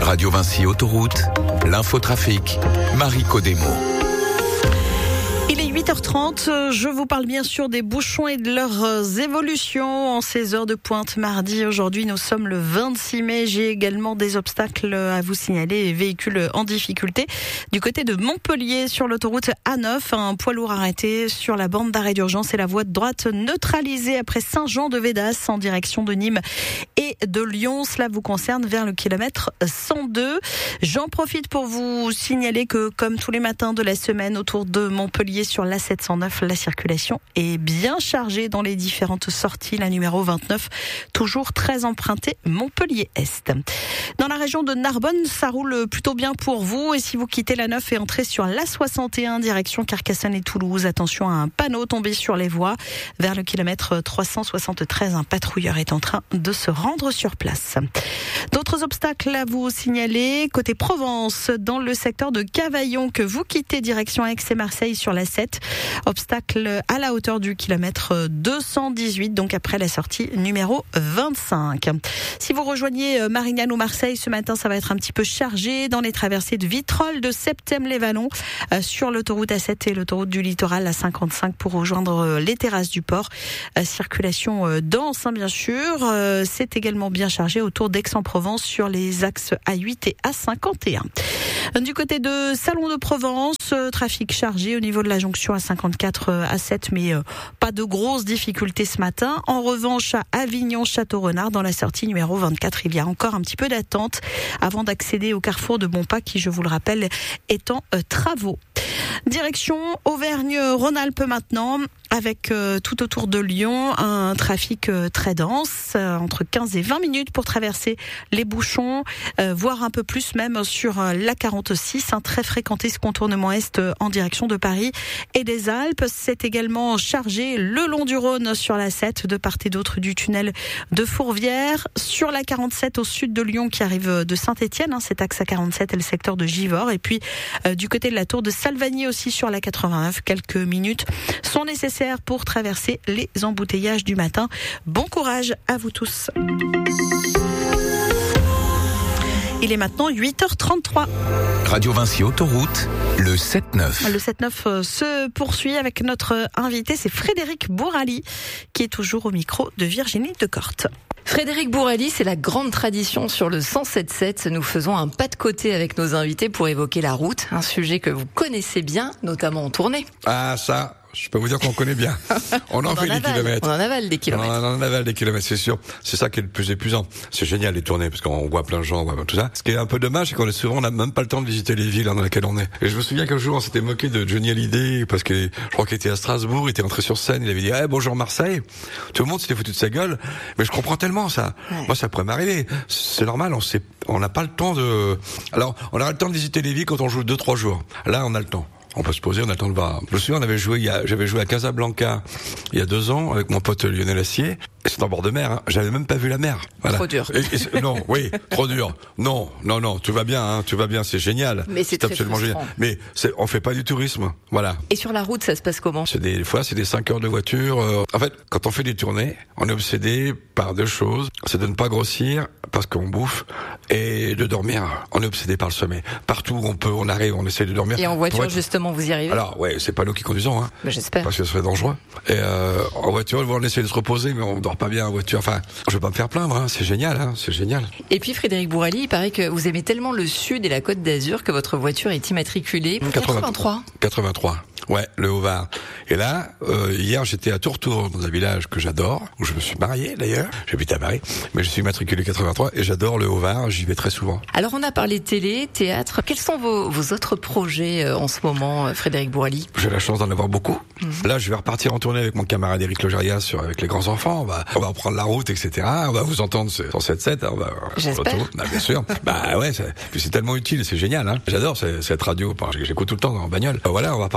Radio Vinci Autoroute, l'infotrafic, Marie Codemo. Il est 8h30, je vous parle bien sûr des bouchons et de leurs évolutions en ces heures de pointe mardi. Aujourd'hui, nous sommes le 26 mai. J'ai également des obstacles à vous signaler, véhicules en difficulté. Du côté de Montpellier, sur l'autoroute A9, un poids lourd arrêté sur la bande d'arrêt d'urgence et la voie de droite neutralisée après Saint-Jean-de-Védas en direction de Nîmes et de Lyon. Cela vous concerne vers le kilomètre 102. J'en profite pour vous signaler que, comme tous les matins de la semaine, autour de Montpellier, sur l'A709, la circulation est bien chargée dans les différentes sorties. La numéro 29, toujours très empruntée, Montpellier-Est. Dans la région de Narbonne, ça roule plutôt bien pour vous. Et si vous quittez la 9 et entrez sur l'A61, direction Carcassonne et Toulouse, attention à un panneau tombé sur les voies. Vers le kilomètre 373, un patrouilleur est en train de se rendre sur place. D'autres obstacles à vous signaler. Côté Provence, dans le secteur de Cavaillon, que vous quittez direction Aix et Marseille sur la 7. Obstacle à la hauteur du kilomètre 218, donc après la sortie numéro 25. Si vous rejoignez Marignane ou Marseille ce matin, ça va être un petit peu chargé dans les traversées de Vitrolles, de Septème-les-Vallons, sur l'autoroute A7 et l'autoroute du littoral à 55 pour rejoindre les terrasses du port. Circulation dense, bien sûr. C'est également bien chargé autour d'Aix-en-Provence sur les axes A8 et A51. Du côté de Salon de Provence, trafic chargé au niveau de la jonction A54, A7, mais pas de grosses difficultés ce matin. En revanche, à Avignon-Château-Renard, dans la sortie numéro 24, il y a encore un petit peu d'attente avant d'accéder au carrefour de Bonpas, qui, je vous le rappelle, est en travaux. Direction Auvergne-Rhône-Alpes maintenant, avec tout autour de Lyon un trafic très dense, entre 15 et 20 minutes pour traverser les bouchons, voire un peu plus même sur l'A46, un très fréquenté ce contournement est en direction de Paris et des Alpes. C'est également chargé le long du Rhône sur la 7, de part et d'autre du tunnel de Fourvière, sur la 47 au sud de Lyon qui arrive de Saint-Étienne, cet axe A47 et le secteur de Givors, et puis du côté de la tour de Salvagny aussi sur la 89, quelques minutes sont nécessaires pour traverser les embouteillages du matin. Bon courage à vous tous. Il est maintenant 8h33. Radio Vinci Autoroute, le 7-9. Le 7-9 se poursuit avec notre invité, c'est Frédéric Bourali, qui est toujours au micro de Virginie Decorte. Frédéric Bourali, c'est la grande tradition sur le 107.7. Nous faisons un pas de côté avec nos invités pour évoquer la route, un sujet que vous connaissez bien, notamment en tournée. Ah, ça, je peux vous dire qu'on connaît bien. On en fait des kilomètres. On en avale des kilomètres. On en avale des kilomètres, c'est sûr. C'est ça qui est le plus épuisant. C'est génial les tournées, parce qu'on voit plein de gens, on voit tout ça. Ce qui est un peu dommage, c'est qu'on est souvent, on n'a même pas le temps de visiter les villes dans lesquelles on est. Et je me souviens qu'un jour, on s'était moqué de Johnny Hallyday, parce que je crois qu'il était à Strasbourg, il était entré sur scène, il avait dit, bonjour Marseille. Tout le monde s'était foutu de sa gueule. Mais je comprends tellement ça. Ouais. Moi, ça pourrait m'arriver. C'est normal, on n'a pas le temps de... Alors, on a le temps de visiter les villes quand on joue 2-3 jours. Là, on a le temps. On peut se poser, on a le temps de voir. Je me souviens, j'avais joué à Casablanca il y a 2 ans avec mon pote Lionel Assier. Et c'est en bord de mer, J'avais même pas vu la mer. Voilà. Trop dur. Non, oui, trop dur. Non, tout va bien, c'est génial. Mais c'est absolument génial. Mais on fait pas du tourisme, voilà. Et sur la route, ça se passe comment? Des fois, c'est des 5 heures de voiture. En fait, quand on fait des tournées, on est obsédé par 2 choses. C'est de ne pas grossir, parce qu'on bouffe, et de dormir. On est obsédé par le sommeil. Partout où on peut, on arrive, on essaie de dormir. Et en voiture, justement, vous y arrivez? Alors, ouais, c'est pas nous qui conduisons, Mais j'espère. Parce que ce serait dangereux. Et en voiture, on essaie de se reposer, mais on dort pas bien en voiture. Enfin, je vais pas me faire plaindre, c'est génial, c'est génial. Et puis, Frédéric Bourali, il paraît que vous aimez tellement le sud et la Côte d'Azur que votre voiture est immatriculée. 83. Ouais, le Haut-Var. Et là, hier, j'étais à Tourtour, dans un village que j'adore, où je me suis marié d'ailleurs. J'habite à Paris, mais je suis matriculé 83 et j'adore le Haut-Var, j'y vais très souvent. Alors, on a parlé télé, théâtre. Quels sont vos autres projets en ce moment, Frédéric Bourali? J'ai la chance d'en avoir beaucoup. Là, je vais repartir en tournée avec mon camarade Éric Logérias avec les grands enfants. On va reprendre la route, etc. On va vous entendre sur 7-7. J'espère. Bien sûr. Ouais, c'est tellement utile, c'est génial. J'adore cette radio. J'écoute tout le temps en bagnole. Voilà, on va partir en tournée.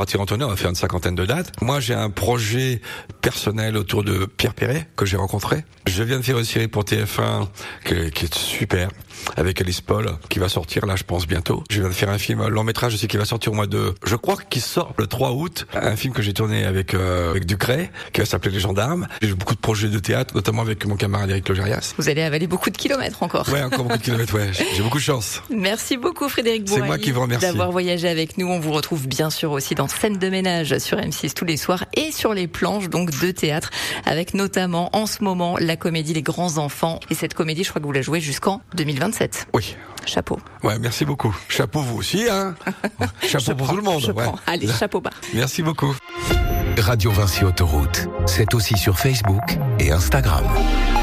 année, on va faire une 50aine de dates. Moi, j'ai un projet personnel autour de Pierre Perret, que j'ai rencontré. Je viens de faire une série pour TF1 qui est super, avec Alice Paul, qui va sortir là, je pense, bientôt. Je viens de faire un film long métrage aussi qui va sortir au mois de... Je crois qu'il sort le 3 août. Un film que j'ai tourné avec Ducret, qui va s'appeler Les Gendarmes. J'ai beaucoup de projets de théâtre, notamment avec mon camarade Eric Logérias. Vous allez avaler beaucoup de kilomètres encore. Ouais, encore beaucoup de kilomètres, ouais. J'ai beaucoup de chance. Merci beaucoup Frédéric Bourali. C'est moi qui vous remercie d'avoir voyagé avec nous. On vous retrouve bien sûr aussi dans Scène de ménage sur M6 tous les soirs et sur les planches donc de théâtre, avec notamment en ce moment la comédie Les Grands Enfants. Et cette comédie, je crois que vous la jouez jusqu'en 2027. Oui. Chapeau. Ouais, merci beaucoup. Chapeau vous aussi, hein. Chapeau pour tout le monde. Je prends. Allez, chapeau bas. Merci beaucoup. Radio Vinci Autoroute, c'est aussi sur Facebook et Instagram.